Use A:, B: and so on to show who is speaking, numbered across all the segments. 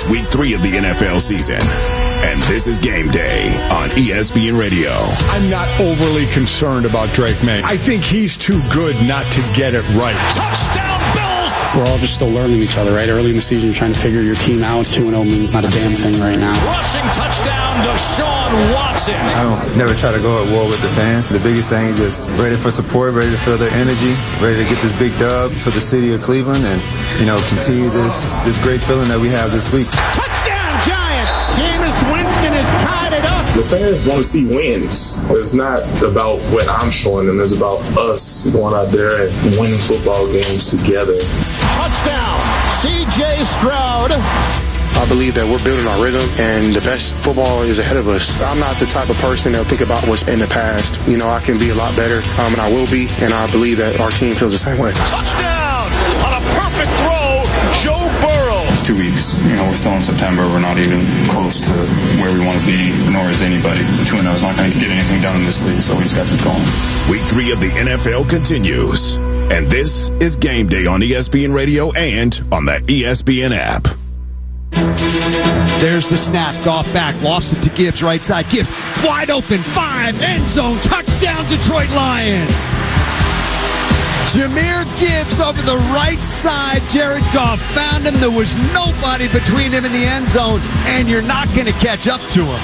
A: It's week 3 of the NFL season, and this is Game Day on ESPN Radio.
B: I'm not overly concerned about Drake May. I think he's too good not to get it right.
C: Touchdown, Bills!
D: We're all just still learning each other, right? Early in the season, you're trying to figure your team out. 2-0 means not a damn thing right now.
C: Rushing touchdown, Deshaun Watson.
E: I don't never try to go at war with the fans. The biggest thing is just ready for support, ready to feel their energy, ready to get this big dub for the city of Cleveland and, continue this great feeling that we have this week.
F: Touchdown, Giants! Jameis Winston has tied it up.
G: The fans want to see wins. It's not about what I'm showing them. It's about us going out there and winning football games together.
F: Touchdown, C.J. Stroud.
D: I believe that we're building our rhythm, and the best football is ahead of us. I'm not the type of person that'll think about what's in the past. I can be a lot better, and I will be, and I believe that our team feels the same way.
C: Touchdown! On a perfect throw, Joe Burrow.
H: It's 2 weeks. We're still in September. We're not even close to where we want to be, nor is anybody. 2-0 is not going to get anything done in this league, so we just got to keep going.
A: Week 3 of the NFL continues, and this is Game Day on ESPN Radio and on the ESPN app.
I: There's the snap. Goff back. Lofts it to Gibbs. Right side. Gibbs wide open. 5. End zone. Touchdown, Detroit Lions. Jahmyr Gibbs over the right side. Jared Goff found him. There was nobody between him and the end zone, and you're not going to catch up to him.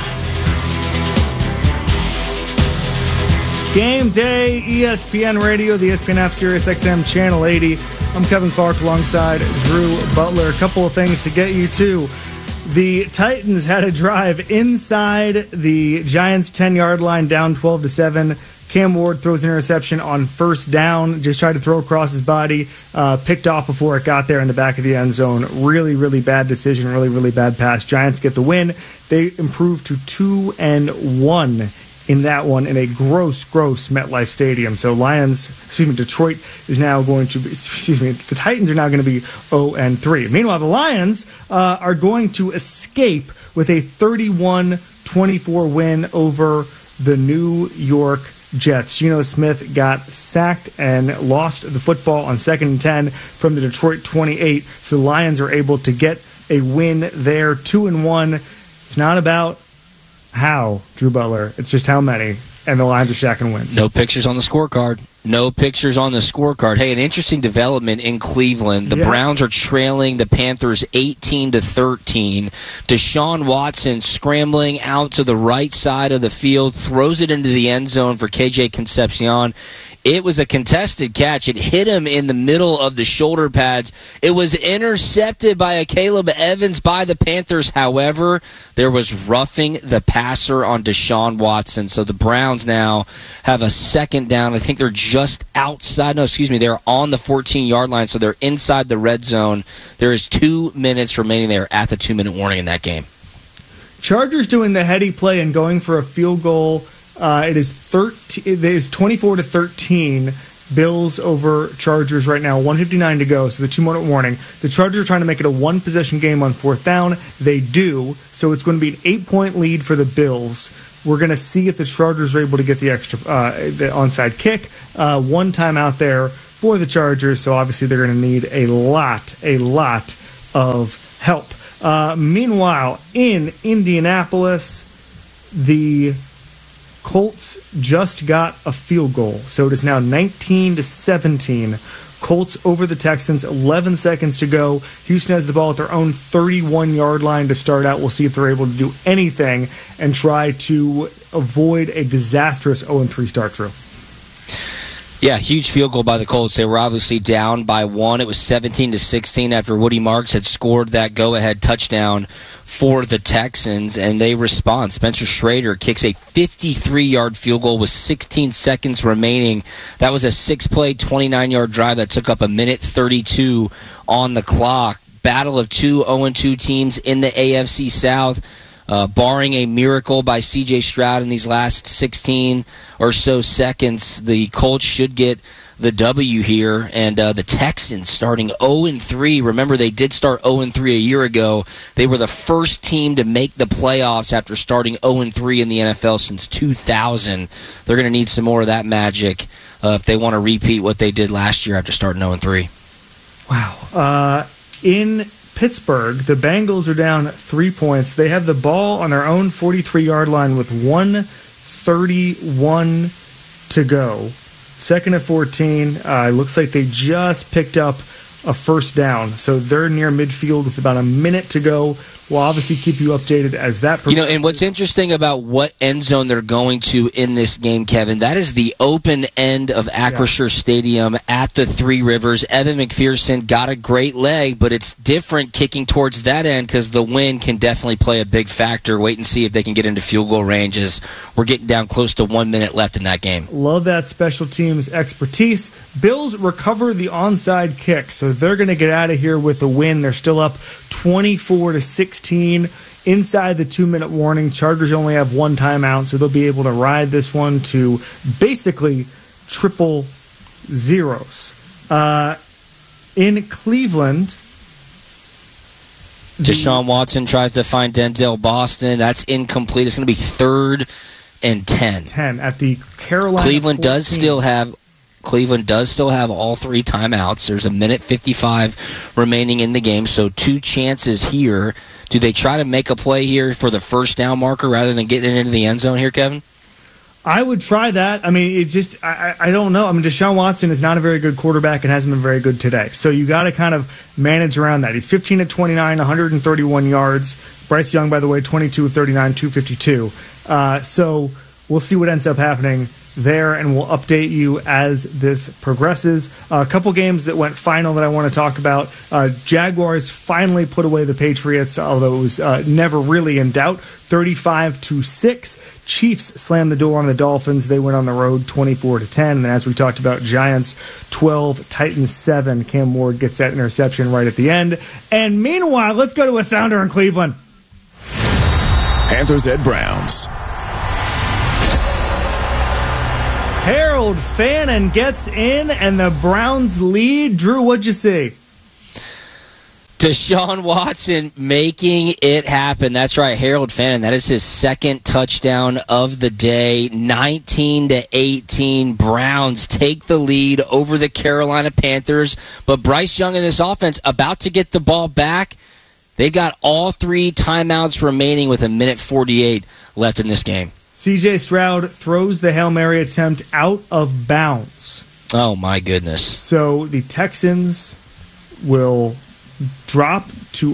J: Game Day, ESPN Radio, the ESPN app, Sirius XM, Channel 80. I'm Kevin Clark alongside Drew Butler. A couple of things to get you to. The Titans had a drive inside the Giants' 10-yard line, down 12-7. Cam Ward throws an interception on first down, just tried to throw across his body, picked off before it got there in the back of the end zone. Really, really bad decision, really, really bad pass. Giants get the win. They improve to 2-1 in that one in a gross MetLife Stadium. So Detroit is now going to be, the Titans are now going to be 0-3. Meanwhile, the Lions are going to escape with a 31-24 win over the New York Jets. Geno Smith got sacked and lost the football on 2nd and 10 from the Detroit 28. So the Lions are able to get a win there, 2-1. It's not about how, Drew Butler. It's just how many. And the Lions are stacking wins.
K: No pictures on the scorecard. No pictures on the scorecard. Hey, an interesting development in Cleveland. The Browns are trailing the Panthers 18-13. Deshaun Watson scrambling out to the right side of the field, throws it into the end zone for KJ Concepcion. It was a contested catch. It hit him in the middle of the shoulder pads. It was intercepted by a Caleb Evans by the Panthers. However, there was roughing the passer on Deshaun Watson. So the Browns now have a second down. I think they're just outside. They're on the 14-yard line, so they're inside the red zone. There is 2 minutes remaining there at the 2-minute warning in that game.
J: Chargers doing the heady play and going for a field goal. It is 24-13. Bills over Chargers right now. 1:59 to go, so the 2-minute warning. The Chargers are trying to make it a one-possession game on 4th down. They do, so it's going to be an 8-point lead for the Bills. We're going to see if the Chargers are able to get the onside kick. One time out there for the Chargers, so obviously they're going to need a lot of help. Meanwhile, in Indianapolis, the Colts just got a field goal, so it is now 19-17. Colts over the Texans, 11 seconds to go. Houston has the ball at their own 31-yard line to start out. We'll see if they're able to do anything and try to avoid a disastrous 0-3 start, Drew.
K: Yeah, huge field goal by the Colts. They were obviously down by 1. It was 17-16 after Woody Marks had scored that go-ahead touchdown for the Texans, and they respond. Spencer Schrader kicks a 53-yard field goal with 16 seconds remaining. That was a 6-play, 29-yard drive that took up 1:32 on the clock. Battle of 2 0-2 teams in the AFC South. Barring a miracle by C.J. Stroud in these last 16 or so seconds, the Colts should get the W here, and the Texans starting 0-3. Remember, they did start 0-3 a year ago. They were the first team to make the playoffs after starting 0-3 in the NFL since 2000. They're going to need some more of that magic if they want to repeat what they did last year after starting 0-3.
J: Wow. In Pittsburgh. The Bengals are down 3 points. They have the ball on their own 43-yard line with 1:31 to go. Second and 14. Looks like they just picked up a first down. So they're near midfield with about a minute to go. We'll obviously keep you updated as that progresses.
K: And what's interesting about what end zone they're going to in this game, Kevin, that is the open end of Acrisure Stadium at the Three Rivers. Evan McPherson got a great leg, but it's different kicking towards that end because the wind can definitely play a big factor. Wait and see if they can get into field goal ranges. We're getting down close to 1 minute left in that game.
J: Love that special teams expertise. Bills recover the onside kick, so they're going to get out of here with a win. They're still up 24-16 inside the 2-minute warning. Chargers only have one timeout, so they'll be able to ride this one to basically triple zeros. In Cleveland,
K: Deshaun Watson tries to find Denzel Boston. That's incomplete. It's going to be 3rd and 10.
J: 10 at the Carolina.
K: Cleveland does still have all 3 timeouts. There's a minute 55 remaining in the game, so 2 chances here. Do they try to make a play here for the first down marker rather than getting into the end zone here, Kevin?
J: I would try that. I mean, it just, I don't know. I mean, Deshaun Watson is not a very good quarterback and hasn't been very good today. So you got to kind of manage around that. He's 15 of 29, 131 yards. Bryce Young, by the way, 22 of 39, 252. So we'll see what ends up happening there, and we'll update you as this progresses. A couple games that went final that I want to talk about. Jaguars finally put away the Patriots, although it was never really in doubt. 35-6. Chiefs slammed the door on the Dolphins. They went on the road 24-10. And as we talked about, Giants 12, Titans 7. Cam Ward gets that interception right at the end. And meanwhile, let's go to a sounder in Cleveland.
A: Panthers at Browns.
J: Harold Fannin gets in, and the Browns lead. Drew, what'd you see?
K: Deshaun Watson making it happen. That's right, Harold Fannin. That is his 2nd touchdown of the day. 19-18. Browns take the lead over the Carolina Panthers. But Bryce Young in this offense about to get the ball back. They got all 3 timeouts remaining with a minute 48 left in this game.
J: C.J. Stroud throws the Hail Mary attempt out of bounds.
K: Oh, my goodness.
J: So the Texans will drop to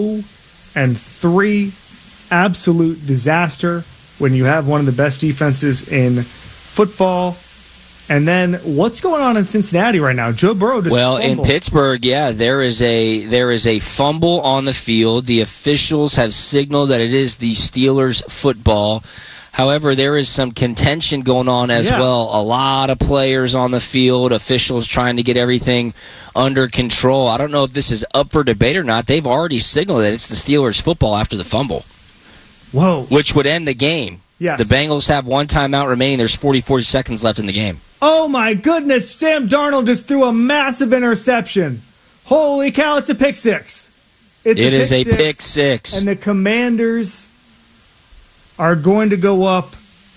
J: 0-3. Absolute disaster when you have one of the best defenses in football. And then what's going on in Cincinnati right now? Joe Burrow just fumbled.
K: In Pittsburgh, there is a fumble on the field. The officials have signaled that it is the Steelers' football. However, there is some contention going on as well. A lot of players on the field, officials trying to get everything under control. I don't know if this is up for debate or not. They've already signaled that it's the Steelers' football after the fumble.
J: Whoa.
K: Which would end the game.
J: Yes.
K: The Bengals have one timeout remaining. There's 40 seconds left in the game.
J: Oh, my goodness. Sam Darnold just threw a massive interception. Holy cow, it's a pick six.
K: It is a pick six.
J: And the Commanders are going to go up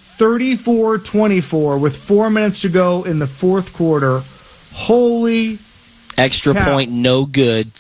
J: 34-24 with 4 minutes to go in the fourth quarter. Holy
K: extra
J: cow.
K: Point, no good.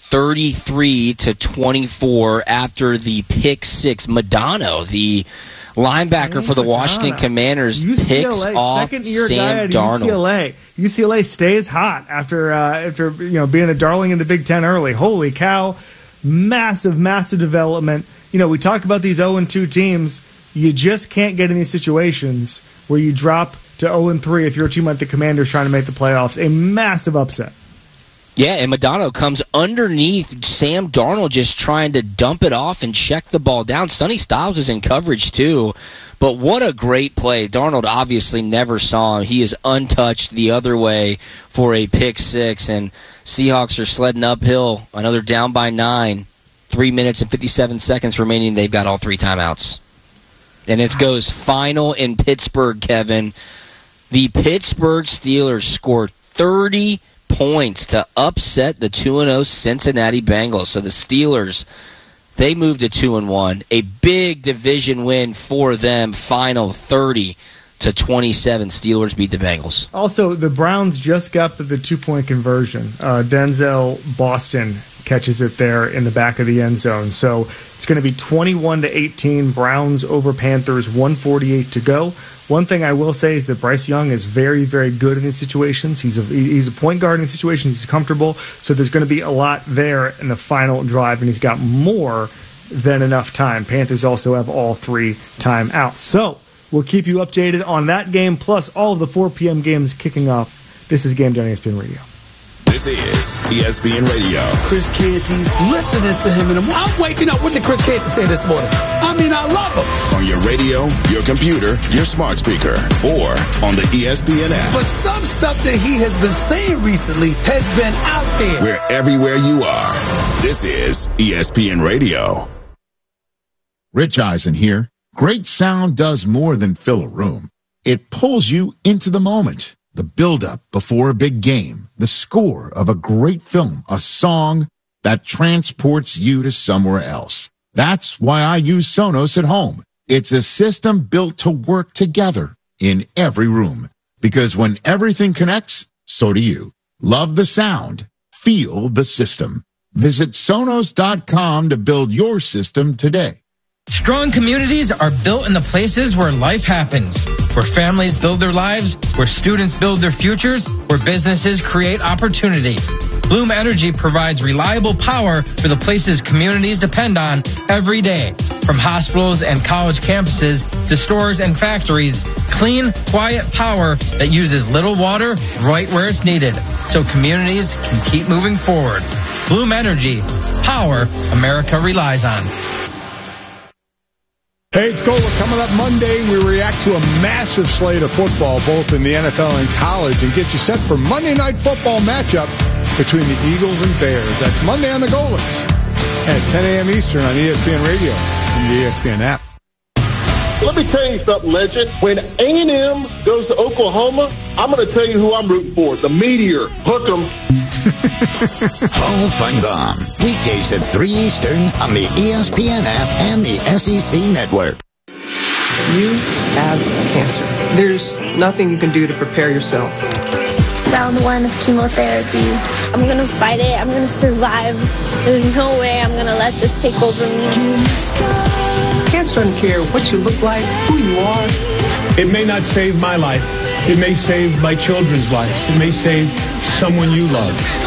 K: 33-24 after the pick six. Madonna, the linebacker for the Washington Commanders, picks off Sam Darnold.
J: UCLA stays hot after being a darling in the Big Ten early. Holy cow. Massive development. We talk about these 0-2 teams. You just can't get in these situations where you drop to 0-3 if you're a team like the Commanders trying to make the playoffs. A massive upset.
K: Yeah, and Madonna comes underneath Sam Darnold just trying to dump it off and check the ball down. Sonny Styles is in coverage too, but what a great play. Darnold obviously never saw him. He is untouched the other way for a pick six, and Seahawks are sledding uphill. Another down by 9. 3 minutes and 57 seconds remaining. They've got all 3 timeouts. And it goes final in Pittsburgh, Kevin. The Pittsburgh Steelers scored 30 points to upset the 2-0 Cincinnati Bengals. So the Steelers, they moved to 2-1. A big division win for them. Final 30-27. Steelers beat the Bengals.
J: Also, the Browns just got the 2-point conversion. Denzel Boston catches it there in the back of the end zone. So it's going to be 21-18, Browns over Panthers, 1:48 to go. One thing I will say is that Bryce Young is very, very good in these situations. He's a point guard in these situations. He's comfortable. So there's going to be a lot there in the final drive, and he's got more than enough time. Panthers also have all 3 timeouts. So we'll keep you updated on that game, plus all of the 4 p.m. games kicking off. This is Game Day on ESPN Radio.
A: This is ESPN Radio.
L: Chris Canty, listening to him, and I'm waking up. What did Chris Canty say this morning? I mean, I love him.
A: On your radio, your computer, your smart speaker, or on the ESPN app.
L: But some stuff that he has been saying recently has been out there.
A: We're everywhere you are. This is ESPN Radio.
M: Rich Eisen here. Great sound does more than fill a room. It pulls you into the moment. The build-up before a big game, the score of a great film, a song that transports you to somewhere else. That's why I use Sonos at home. It's a system built to work together in every room. Because when everything connects, so do you. Love the sound. Feel the system. Visit Sonos.com to build your system today.
N: Strong communities are built in the places where life happens, where families build their lives, where students build their futures, where businesses create opportunity. Bloom Energy provides reliable power for the places communities depend on every day. From hospitals and college campuses to stores and factories, clean, quiet power that uses little water right where it's needed, so communities can keep moving forward. Bloom Energy, power America relies on.
B: Hey, it's Gola. Coming up Monday, we react to a massive slate of football, both in the NFL and college, and get you set for Monday Night Football matchup between the Eagles and Bears. That's Monday on the Golas at 10 a.m. Eastern on ESPN Radio and the ESPN app.
C: Let me tell you something, Legend. When A&M goes to Oklahoma, I'm going to tell you who I'm rooting for. The Meteor. Hook 'em.
O: Hall Fun Bomb. Weekdays at 3 Eastern on the ESPN app and the SEC Network.
P: You have cancer. There's nothing you can do to prepare yourself.
Q: Round 1 of chemotherapy. I'm going to fight it. I'm going to survive. There's no way I'm going to let this take over me.
P: Cancer doesn't care what you look like, who you are.
R: It may not save my life. It may save my children's lives. It may save someone you love.